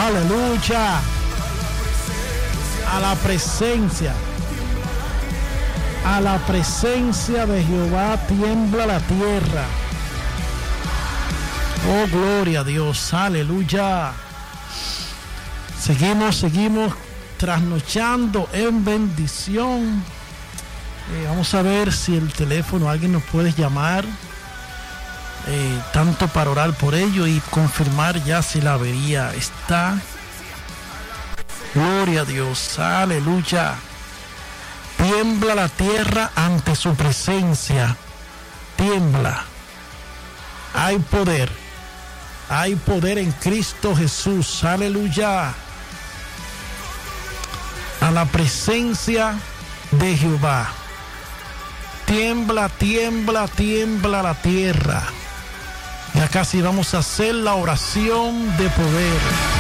aleluya. A la presencia de Jehová tiembla la tierra. Oh, gloria a Dios, aleluya. Seguimos trasnochando en bendición. Vamos a ver si el teléfono, alguien nos puede llamar, tanto para orar por ello y confirmar ya si la avería está. Gloria a Dios, aleluya. Tiembla la tierra ante su presencia. Tiembla. Hay poder en Cristo Jesús, aleluya. A la presencia de Jehová. Tiembla, tiembla, tiembla la tierra. Ya casi vamos a hacer la oración de poder.